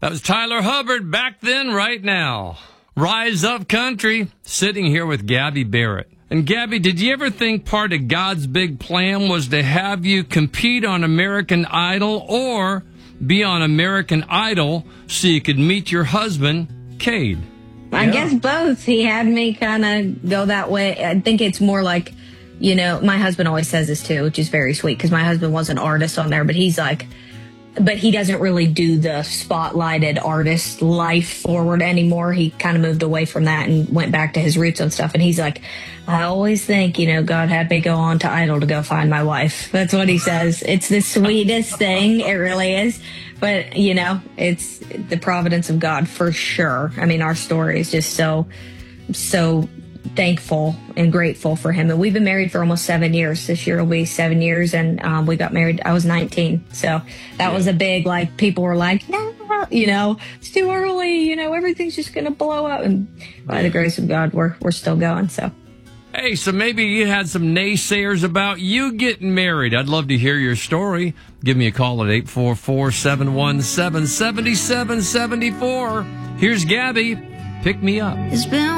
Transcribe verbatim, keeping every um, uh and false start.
That was Tyler Hubbard, Back Then, Right Now. Rise Up Country, sitting here with Gabby Barrett. And Gabby, did you ever think part of God's big plan was to have you compete on American Idol or be on American Idol so you could meet your husband, Cade? I yeah. guess both. He had me kind of go that way. I think it's more like, you know, my husband always says this too, which is very sweet because my husband was an artist on there, but he's like, but he doesn't really do the spotlighted artist life forward anymore. He kind of moved away from that and went back to his roots and stuff. And he's like, I always think, you know, God had me go on to Idol to go find my wife. That's what he says. It's the sweetest thing. It really is. But, you know, it's the providence of God for sure. I mean, our story is just so, so thankful and grateful for him. And we've been married for almost seven years. This year will be seven years. And um, we got married, I was nineteen. So that was a big, like, people were like, no, you know, it's too early. You know, everything's just going to blow up. And by the grace of God, we're we're still going. So. Hey, so maybe you had some naysayers about you getting married. I'd love to hear your story. Give me a call at eight four four, seven one seven, seven seven seven four. Here's Gabby. Pick me up. It's been